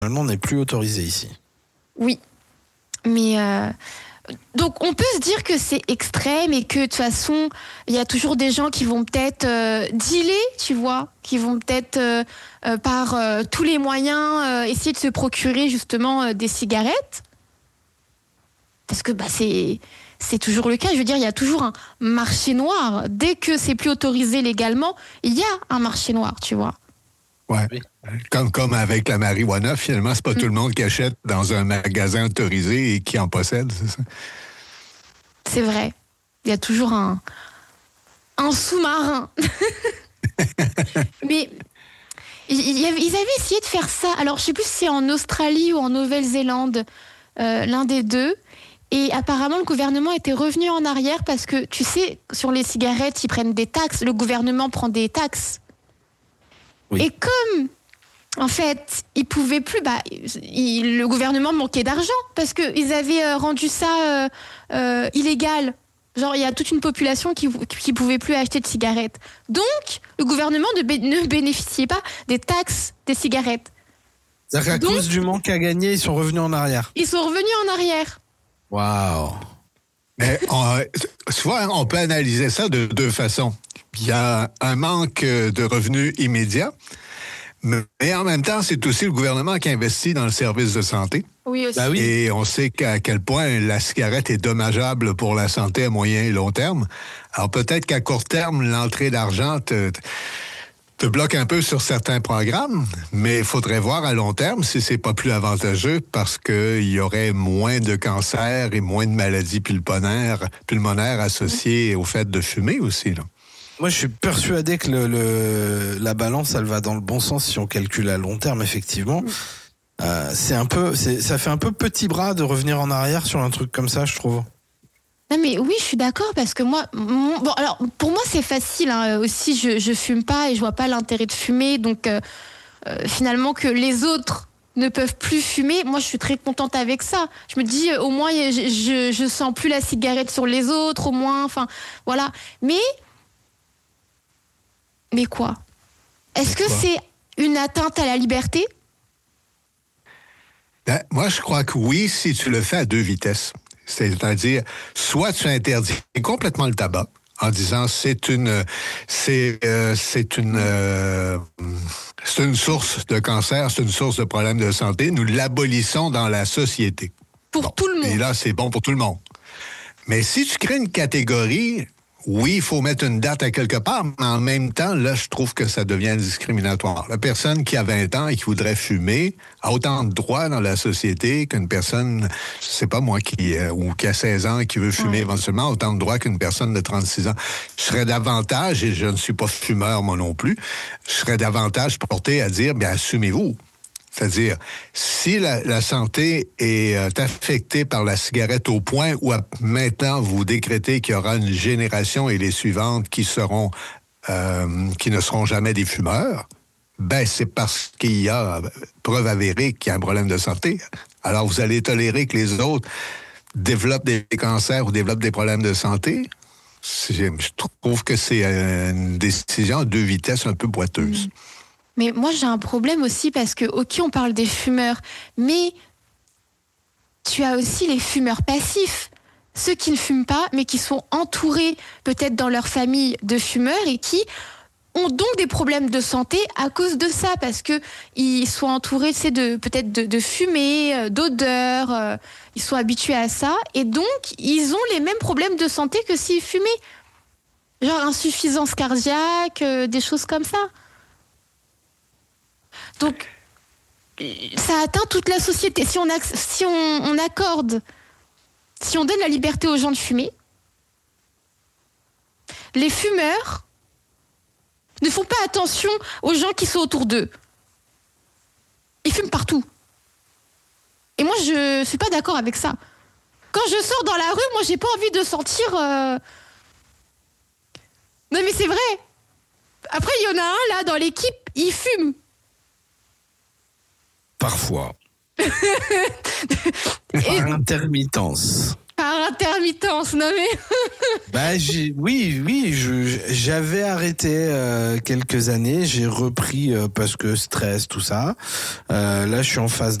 normalement n'est plus autorisé ici. Oui, mais donc on peut se dire que c'est extrême et que de toute façon il y a toujours des gens qui vont peut-être dealer, tu vois, qui vont peut-être par tous les moyens essayer de se procurer justement des cigarettes, parce que c'est toujours le cas. Je veux dire, il y a toujours un marché noir. Dès que c'est plus autorisé légalement, il y a un marché noir, tu vois. Ouais. Oui. Comme avec la marijuana, finalement, c'est pas tout le monde qui achète dans un magasin autorisé et qui en possède, c'est ça? C'est vrai. Il y a toujours un sous-marin. Mais ils avaient essayé de faire ça. Alors, je sais plus si c'est en Australie ou en Nouvelle-Zélande, l'un des deux. Et apparemment, le gouvernement était revenu en arrière parce que, tu sais, sur les cigarettes, ils prennent des taxes. Le gouvernement prend des taxes. Oui. Et comme, en fait, ils pouvaient plus, le gouvernement manquait d'argent parce qu'ils avaient rendu ça illégal. Genre, il y a toute une population qui pouvait plus acheter de cigarettes. Donc, le gouvernement ne bénéficiait pas des taxes des cigarettes. C'est-à-dire qu'à cause du manque à gagner, ils sont revenus en arrière. Ils sont revenus en arrière. Waouh. Mais souvent, on peut analyser ça de deux façons. Il y a un manque de revenus immédiats, mais en même temps, c'est aussi le gouvernement qui investit dans le service de santé. Oui, aussi. Bah oui. Et on sait à quel point la cigarette est dommageable pour la santé à moyen et long terme. Alors peut-être qu'à court terme, l'entrée d'argent te bloque un peu sur certains programmes, mais il faudrait voir à long terme si c'est pas plus avantageux parce qu'il y aurait moins de cancers et moins de maladies pulmonaires associées au fait de fumer aussi, là. Moi, je suis persuadé que la balance, elle va dans le bon sens si on calcule à long terme, effectivement. Ça fait un peu petit bras de revenir en arrière sur un truc comme ça, je trouve. Non mais oui, je suis d'accord parce que moi, bon alors pour moi c'est facile hein, aussi. Je fume pas et je vois pas l'intérêt de fumer, donc finalement que les autres ne peuvent plus fumer, moi je suis très contente avec ça. Je me dis au moins je sens plus la cigarette sur les autres, au moins, enfin voilà. Mais quoi? Est-ce que c'est une atteinte à la liberté? Ben, moi, je crois que oui, si tu le fais à deux vitesses. C'est-à-dire, soit tu interdis complètement le tabac en disant c'est une source de cancer, c'est une source de problèmes de santé. Nous l'abolissons dans la société. Pour tout le monde. Et là, c'est bon pour tout le monde. Mais si tu crées une catégorie, oui, il faut mettre une date à quelque part, mais en même temps, là, je trouve que ça devient discriminatoire. La personne qui a 20 ans et qui voudrait fumer a autant de droits dans la société qu'une personne, je sais pas moi, qui a 16 ans et qui veut fumer éventuellement, autant de droits qu'une personne de 36 ans. Je serais davantage, et je ne suis pas fumeur moi non plus, je serais davantage porté à dire, bien, assumez-vous. C'est-à-dire, si la santé est affectée par la cigarette au point où maintenant vous décrétez qu'il y aura une génération et les suivantes qui ne seront jamais des fumeurs, ben c'est parce qu'il y a preuve avérée qu'il y a un problème de santé. Alors vous allez tolérer que les autres développent des cancers ou développent des problèmes de santé? Je trouve que c'est une décision à deux vitesses un peu boiteuse. Mais moi, j'ai un problème aussi parce que, ok, on parle des fumeurs, mais tu as aussi les fumeurs passifs. Ceux qui ne fument pas, mais qui sont entourés peut-être dans leur famille de fumeurs et qui ont donc des problèmes de santé à cause de ça, parce que ils sont entourés, peut-être de fumée, d'odeur, ils sont habitués à ça, et donc ils ont les mêmes problèmes de santé que s'ils fumaient. Genre insuffisance cardiaque, des choses comme ça. Donc, ça atteint toute la société. Si on accorde, si on donne la liberté aux gens de fumer, les fumeurs ne font pas attention aux gens qui sont autour d'eux. Ils fument partout. Et moi, je suis pas d'accord avec ça. Quand je sors dans la rue, moi, j'ai pas envie de sentir... Non, mais c'est vrai. Après, il y en a un, là, dans l'équipe, il fume. Parfois. Par intermittence. Par l'intermittence, non mais. Bah j'avais arrêté quelques années, j'ai repris parce que stress tout ça. Là je suis en phase